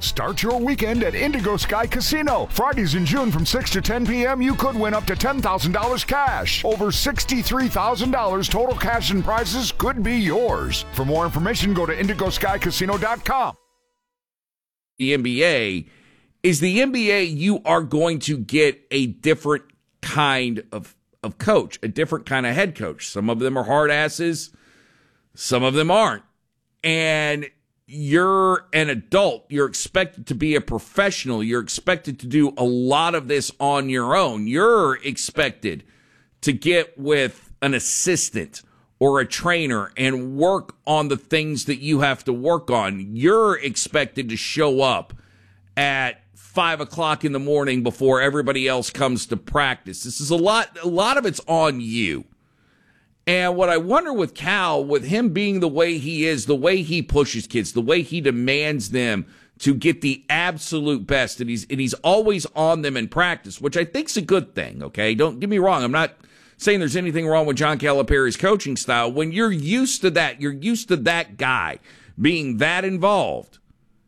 Start your weekend at Indigo Sky Casino. Fridays in June from 6 to 10 p.m., you could win up to $10,000 cash. Over $63,000 total cash and prizes could be yours. For more information, go to IndigoSkyCasino.com. The NBA is the NBA. You are going to get a different kind of coach, a different kind of head coach. Some of them are hard asses. Some of them aren't. And you're an adult. You're expected to be a professional. You're expected to do a lot of this on your own. You're expected to get with an assistant or a trainer and work on the things that you have to work on. You're expected to show up at 5 o'clock in the morning before everybody else comes to practice. This is a lot of it's on you. And what I wonder with Cal, with him being the way he is, the way he pushes kids, the way he demands them to get the absolute best, and he's always on them in practice, which I think is a good thing, okay? Don't get me wrong. I'm not saying there's anything wrong with John Calipari's coaching style. When you're used to that, you're used to that guy being that involved,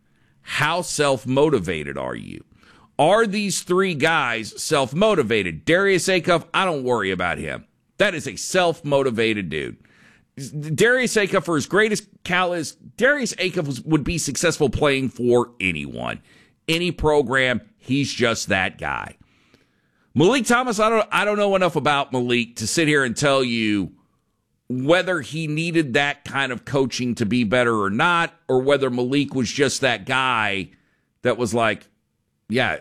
how self-motivated are you? Are these three guys self-motivated? Darius Acuff, I don't worry about him. That is a self-motivated dude. Darius Acuff, for as great as Cal is, Darius Acuff would be successful playing for anyone. Any program, he's just that guy. Malik Thomas, I don't know enough about Malik to sit here and tell you whether he needed that kind of coaching to be better or not, or whether Malik was just that guy that was like, yeah,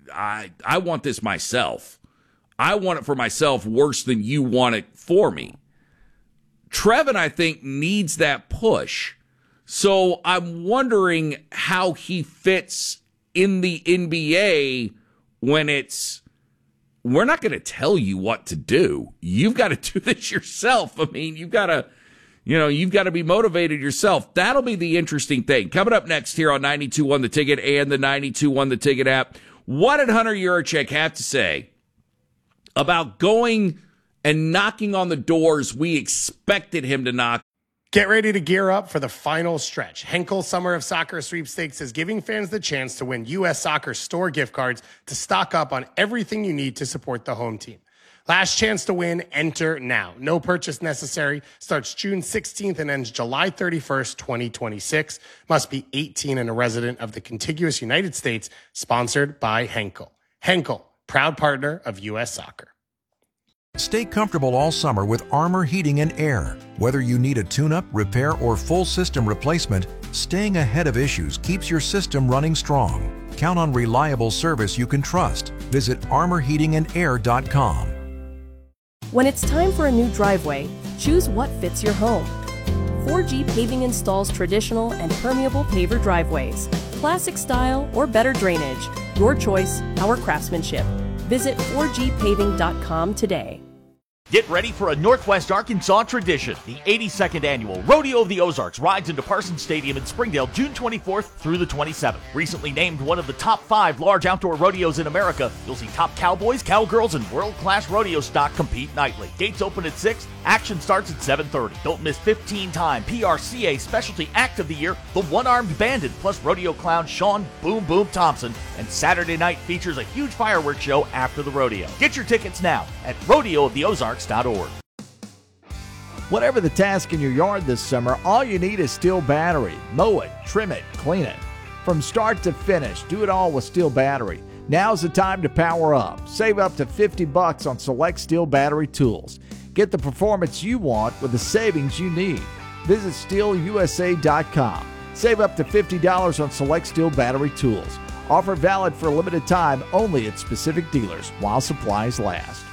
I want this myself. I want it for myself worse than you want it for me. Trevin, I think, needs that push. So I'm wondering how he fits in the NBA when it's, we're not going to tell you what to do. You've got to do this yourself. I mean, you've got to be motivated yourself. That'll be the interesting thing. Coming up next here on 92.1 The Ticket and the 92.1 The Ticket app, what did Hunter Yurachek have to say about going and knocking on the doors we expected him to knock? Get ready to gear up for the final stretch. Henkel Summer of Soccer Sweepstakes is giving fans the chance to win U.S. Soccer store gift cards to stock up on everything you need to support the home team. Last chance to win, enter now. No purchase necessary. Starts June 16th and ends July 31st, 2026. Must be 18 and a resident of the contiguous United States. Sponsored by Henkel. Henkel, proud partner of U.S. Soccer. Stay comfortable all summer with Armor Heating and Air. Whether you need a tune-up, repair, or full system replacement, staying ahead of issues keeps your system running strong. Count on reliable service you can trust. Visit armorheatingandair.com. When it's time for a new driveway, choose what fits your home. 4G Paving installs traditional and permeable paver driveways, classic style or better drainage. Your choice, our craftsmanship. Visit 4gpaving.com today. Get ready for a Northwest Arkansas tradition. The 82nd annual Rodeo of the Ozarks rides into Parsons Stadium in Springdale June 24th through the 27th. Recently named one of the top 5 large outdoor rodeos in America, you'll see top cowboys, cowgirls, and world-class rodeo stock compete nightly. Gates open at 6, action starts at 7:30. Don't miss 15-time PRCA Specialty Act of the Year, the One-Armed Bandit, plus rodeo clown Sean Boom Boom Thompson, and Saturday night features a huge fireworks show after the rodeo. Get your tickets now at rodeooftheozarks.org. Whatever the task in your yard this summer, all you need is Steel Battery. Mow it, trim it, clean it. From start to finish, do it all with Steel Battery. Now's the time to power up. Save up to $50 on select Steel Battery tools. Get the performance you want with the savings you need. Visit SteelUSA.com. Save up to $50 on select Steel Battery tools. Offer valid for a limited time only at specific dealers while supplies last.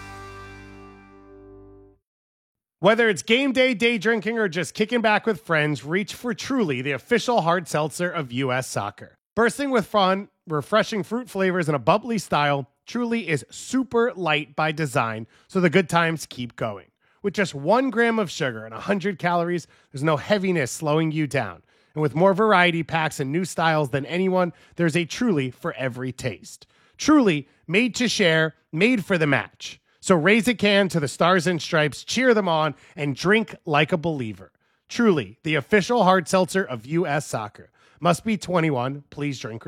Whether it's game day, day drinking, or just kicking back with friends, reach for Truly, the official hard seltzer of U.S. Soccer. Bursting with fun, refreshing fruit flavors, and a bubbly style, Truly is super light by design, so the good times keep going. With just 1 gram of sugar and 100 calories, there's no heaviness slowing you down. And with more variety packs and new styles than anyone, there's a Truly for every taste. Truly, made to share, made for the match. So raise a can to the Stars and Stripes, cheer them on, and drink like a believer. Truly, the official hard seltzer of U.S. Soccer. Must be 21. Please drink